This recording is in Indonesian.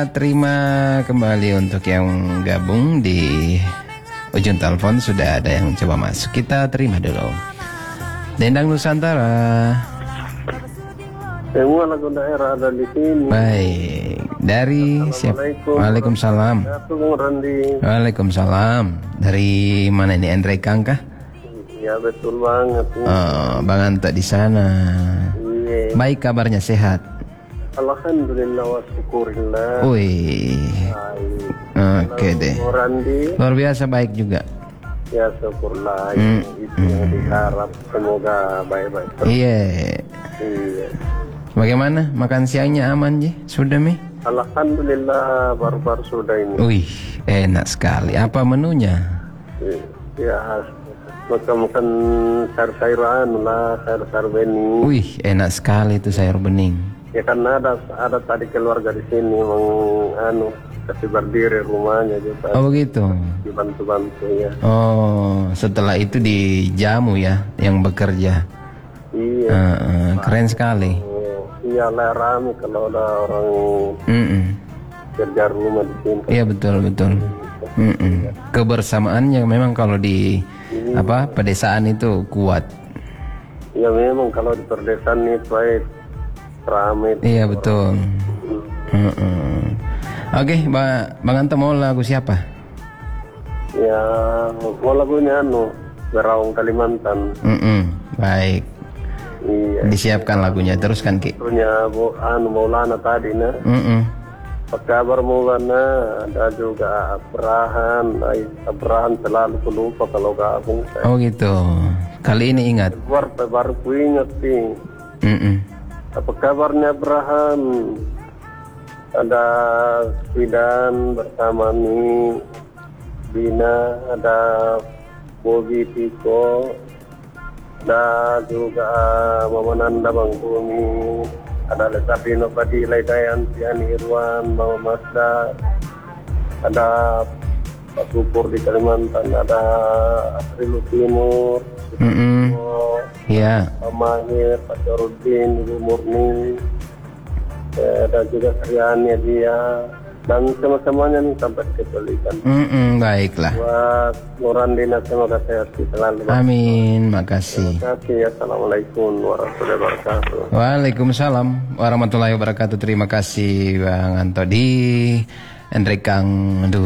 kita terima kembali untuk yang gabung di ujung telepon. Sudah ada yang coba masuk, kita terima dulu. Dendang Nusantara. Semua lagu daerah ada di sini. Baik, dari siapa? Waalaikumsalam. Waalaikumsalam. Dari mana ini, Andre Kangkah? Ya betul banget. Oh, Bang Anto di sana. Iya. Baik, kabarnya sehat? Alhamdulillah wa syukurillah. Wih. Oke deh. Randi. Luar biasa baik juga. Ya syukurlah. Itu yang diharap, semoga baik-baik terus. Iya. Iya. Bagaimana makan siangnya, aman je? Sudah mi? Alhamdulillah baru-baru sudah ini. Wih, enak sekali. Apa menunya? Ya makan sayur-sayuran lah, sayur-sayur bening. Wih, enak sekali itu sayur bening. Ya karena ada tadi keluarga di sini kasih berdiri rumahnya juga. Oh begitu. Dibantu-bantu ya. Oh, setelah itu dijamu ya yang bekerja. Iya. Keren sekali. Iya lah, rame kalau ada orang kerja rumah di sini. Iya betul. Kebersamaannya memang kalau di pedesaan itu kuat. Iya memang kalau di perdesaan itu rame. Iya betul. Oke, Bang Anto mau lagu siapa? Ya mau lagunya Berawang Kalimantan. Baik. Iya. Disiapkan lagunya, teruskan Ki. Punya Maulana tadi nah. Apa kabar Maulana? Ada juga Abrahan selalu lupa kalau gabung. Oh gitu. Kali ini ingat. Baru ku ingat sih. Apa kabarnya Abraham? Ada Widan bersama Mi Bina, ada Bobi Tiko, ada juga Mama Nanda Bang Bumi, ada Lesardino Padilai Dayanti Ani Irwan, Mama Masda, ada Pak Supur di Kalimantan, ada Asri Timur, Iya. Pak Mahir, Pak Jorudin, Ibu Murni, ada juga Kriania dia, dan sama-samanya nih sampai kebalikan. Baiklah. Buat Nurandina semoga sehat selalu. Amin, makasih. Terima kasih. Assalamualaikum warahmatullahi wabarakatuh. Waalaikumsalam warahmatullahi wabarakatuh. Terima kasih Bang Anto di Andre Kang.